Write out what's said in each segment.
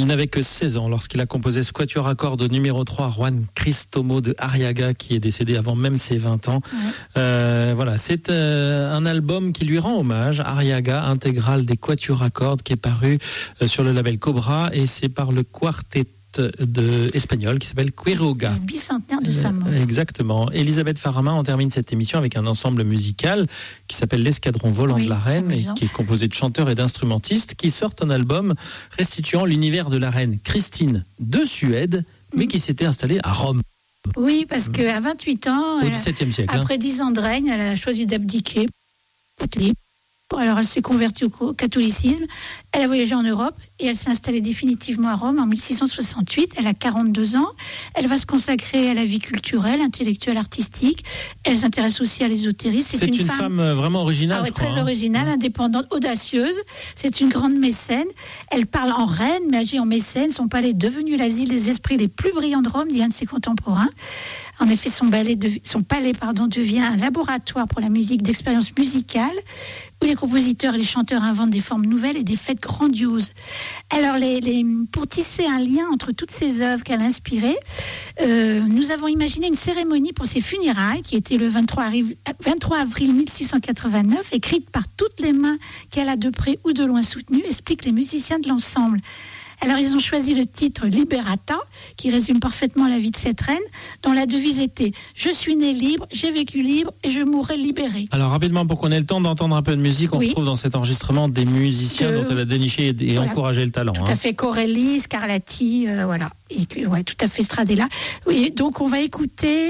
Il n'avait que 16 ans lorsqu'il a composé ce quatuor à cordes numéro 3, Juan Cristomo de Arriaga, qui est décédé avant même ses 20 ans. Voilà, c'est un album qui lui rend hommage, Arriaga, intégrale des quatuors à cordes, qui est paru sur le label Cobra, et c'est par le quartet espagnol qui s'appelle Quiroga. Le bicentenaire de sa mort. Exactement. Elisabeth Faramin, on termine cette émission avec un ensemble musical qui s'appelle l'Escadron Volant de la Reine, et qui est composé de chanteurs et d'instrumentistes qui sortent un album restituant l'univers de la reine Christine de Suède, mais qui s'était installée à Rome. Oui, parce qu'à 28 ans, au XVIIe siècle, après 10 ans de règne, elle a choisi d'abdiquer. Alors, elle s'est convertie au catholicisme, elle a voyagé en Europe et elle s'est installée définitivement à Rome en 1668. Elle a 42 ans. Elle va se consacrer à la vie culturelle, intellectuelle, artistique. Elle s'intéresse aussi à l'ésotérisme. C'est une femme vraiment originale, je crois. Très originale, indépendante, audacieuse. C'est une grande mécène. Elle parle en reine, mais agit en mécène. Son palais est devenu l'asile des esprits les plus brillants de Rome, dit un de ses contemporains. En effet, son palais devient un laboratoire pour la musique d'expérience musicale, où les compositeurs et les chanteurs inventent des formes nouvelles et des fêtes grandioses. Alors, pour tisser un lien entre toutes ces œuvres qu'elle a inspirées, nous avons imaginé une cérémonie pour ses funérailles, qui était le 23 avril 1689, écrite par toutes les mains qu'elle a de près ou de loin soutenues, expliquent les musiciens de l'ensemble. Alors, ils ont choisi le titre Liberata, qui résume parfaitement la vie de cette reine, dont la devise était « Je suis née libre, j'ai vécu libre et je mourrai libérée ». Alors, rapidement, pour qu'on ait le temps d'entendre un peu de musique, on retrouve dans cet enregistrement des musiciens dont elle a déniché et encouragé le talent. Tout à fait, Corelli, Scarlatti, voilà. Et, tout à fait, Stradella. Oui, donc on va écouter...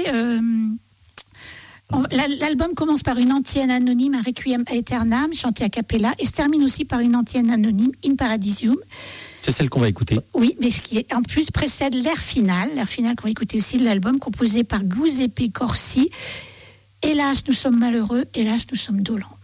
L'album commence par une antienne anonyme, un requiem aeternam, chanté a cappella, et se termine aussi par une antienne anonyme, In Paradisium. C'est celle qu'on va écouter. Oui, mais ce qui en plus précède l'air final qu'on va écouter aussi de l'album, composé par Giuseppe Corsi. Hélas, nous sommes malheureux, hélas, nous sommes dolents.